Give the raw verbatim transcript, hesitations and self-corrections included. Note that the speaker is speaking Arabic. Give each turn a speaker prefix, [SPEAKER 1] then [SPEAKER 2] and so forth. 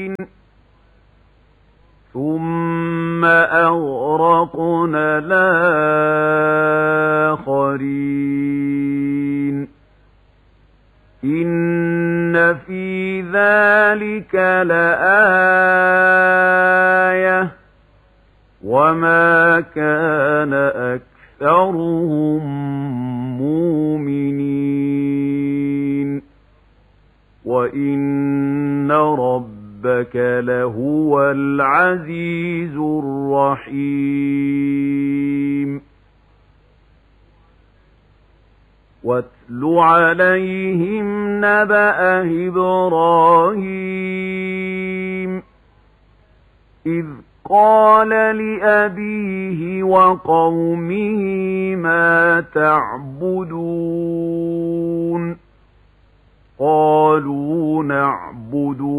[SPEAKER 1] ثم أغرقنا الآخرين إن في ذلك لآية وما كان أكثرهم مؤمنين وإن ربك لهو العزيز الرحيم واتل عليهم نبأ إبراهيم إذ قال لأبيه وقومه ما تعبدون قالوا نعبد